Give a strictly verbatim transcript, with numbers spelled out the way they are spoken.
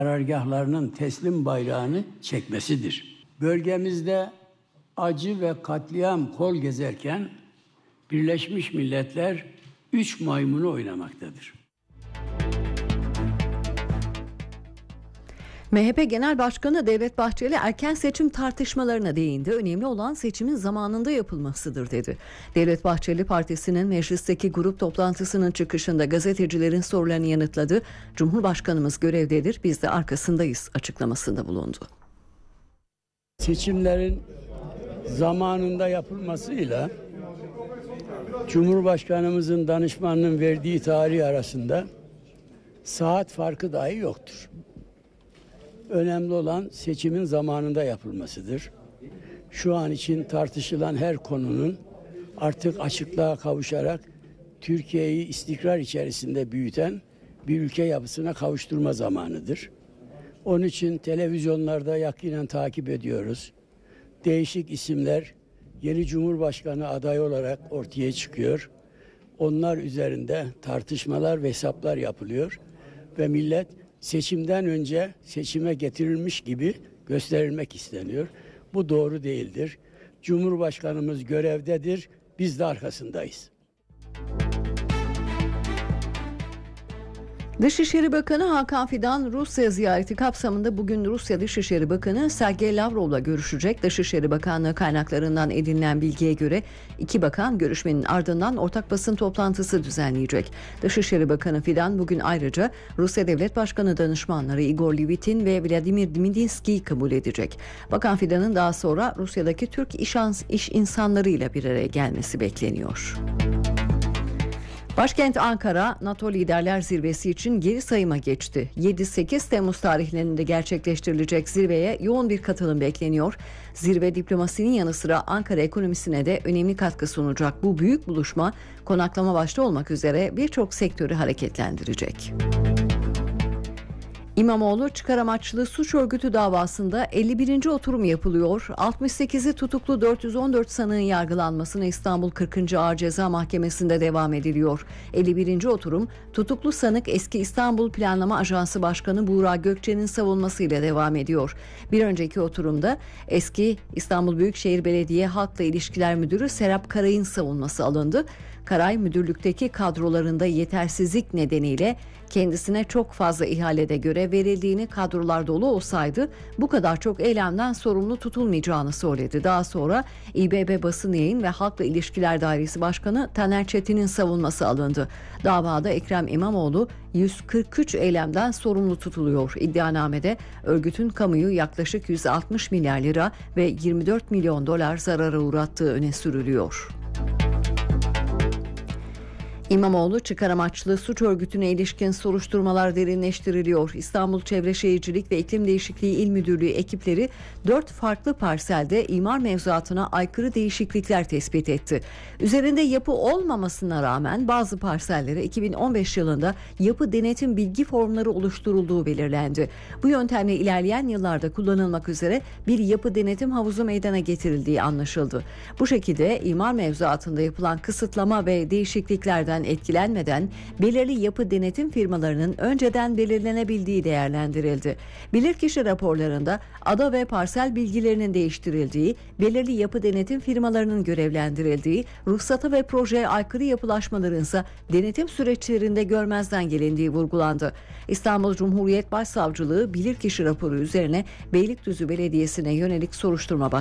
karargahlarının teslim bayrağını çekmesidir. Bölgemizde acı ve katliam kol gezerken Birleşmiş Milletler üç maymunu oynamaktadır. M H P Genel Başkanı Devlet Bahçeli erken seçim tartışmalarına değindi. Önemli olan seçimin zamanında yapılmasıdır dedi. Devlet Bahçeli partisinin meclisteki grup toplantısının çıkışında gazetecilerin sorularını yanıtladı. Cumhurbaşkanımız görevdedir, biz de arkasındayız açıklamasında bulundu. Seçimlerin zamanında yapılmasıyla Cumhurbaşkanımızın danışmanının verdiği tarih arasında saat farkı dahi yoktur. Önemli olan seçimin zamanında yapılmasıdır. Şu an için tartışılan her konunun artık açıklığa kavuşarak Türkiye'yi istikrar içerisinde büyüten bir ülke yapısına kavuşturma zamanıdır. Onun için televizyonlarda yakinen takip ediyoruz. Değişik isimler yeni Cumhurbaşkanı adayı olarak ortaya çıkıyor. Onlar üzerinde tartışmalar ve hesaplar yapılıyor ve millet seçimden önce seçime getirilmiş gibi gösterilmek isteniyor. Bu doğru değildir. Cumhurbaşkanımız görevdedir, biz de arkasındayız. Dışişleri Bakanı Hakan Fidan Rusya ziyareti kapsamında bugün Rusya Dışişleri Bakanı Sergey Lavrov'la görüşecek. Dışişleri Bakanlığı kaynaklarından edinilen bilgiye göre iki bakan görüşmenin ardından ortak basın toplantısı düzenleyecek. Dışişleri Bakanı Fidan bugün ayrıca Rusya Devlet Başkanı danışmanları Igor Levitin ve Vladimir Dmidinski'yi kabul edecek. Bakan Fidan'ın daha sonra Rusya'daki Türk iş, iş insanlarıyla bir araya gelmesi bekleniyor. Başkent Ankara, NATO Liderler Zirvesi için geri sayıma geçti. yedi sekiz Temmuz tarihlerinde gerçekleştirilecek zirveye yoğun bir katılım bekleniyor. Zirve diplomasinin yanı sıra Ankara ekonomisine de önemli katkı sunacak. Bu büyük buluşma konaklama başta olmak üzere birçok sektörü hareketlendirecek. İmamoğlu çıkar amaçlı suç örgütü davasında elli birinci oturum yapılıyor. altmış sekizi tutuklu dört yüz on dört sanığın yargılanmasına İstanbul kırkıncı Ağır Ceza Mahkemesi'nde devam ediliyor. elli birinci oturum tutuklu sanık eski İstanbul Planlama Ajansı Başkanı Buğra Gökçe'nin savunmasıyla devam ediyor. Bir önceki oturumda eski İstanbul Büyükşehir Belediye Halkla İlişkiler Müdürü Serap Karay'ın savunması alındı. Karay müdürlükteki kadrolarında yetersizlik nedeniyle kendisine çok fazla ihalede görev verildiğini, kadrolar dolu olsaydı bu kadar çok eylemden sorumlu tutulmayacağını söyledi. Daha sonra İBB Basın Yayın ve Halkla İlişkiler Dairesi Başkanı Taner Çetin'in savunması alındı. Davada Ekrem İmamoğlu yüz kırk üç eylemden sorumlu tutuluyor. İddianamede örgütün kamuyu yaklaşık yüz altmış milyar lira ve yirmi dört milyon dolar zarara uğrattığı öne sürülüyor. İmamoğlu çıkar amaçlı suç örgütüne ilişkin soruşturmalar derinleştiriliyor. İstanbul Çevre Şehircilik ve İklim Değişikliği İl Müdürlüğü ekipleri dört farklı parselde imar mevzuatına aykırı değişiklikler tespit etti. Üzerinde yapı olmamasına rağmen bazı parsellere iki bin on beş yılında yapı denetim bilgi formları oluşturulduğu belirlendi. Bu yöntemle ilerleyen yıllarda kullanılmak üzere bir yapı denetim havuzu meydana getirildiği anlaşıldı. Bu şekilde imar mevzuatında yapılan kısıtlama ve değişikliklerden etkilenmeden belirli yapı denetim firmalarının önceden belirlenebildiği değerlendirildi. Bilirkişi raporlarında ada ve parsel bilgilerinin değiştirildiği, belirli yapı denetim firmalarının görevlendirildiği, ruhsata ve projeye aykırı yapılaşmaların ise denetim süreçlerinde görmezden gelindiği vurgulandı. İstanbul Cumhuriyet Başsavcılığı bilirkişi raporu üzerine Beylikdüzü Belediyesi'ne yönelik soruşturma başlattı.